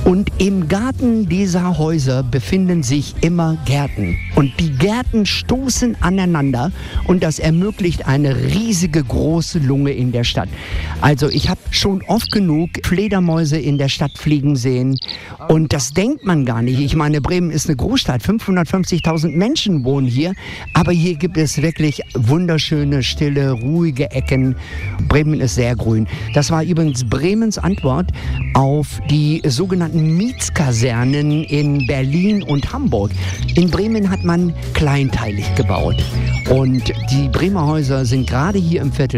Und im Garten dieser Häuser befinden sich immer Gärten. Und die Gärten stoßen aneinander und das ermöglicht eine riesige große Lunge in der Stadt. Also ich habe schon oft genug Fledermäuse in der Stadt fliegen sehen und das denkt man gar nicht. Ich meine, Bremen ist eine Großstadt, 550.000 Menschen wohnen hier, aber hier gibt es wirklich wunderschöne, stille, ruhige Ecken. Bremen ist sehr grün. Das war übrigens Bremens Antwort auf die sogenannten Mietskasernen in Berlin und Hamburg. In Bremen hat man kleinteilig gebaut und die Bremer Häuser sind gerade hier im Viertel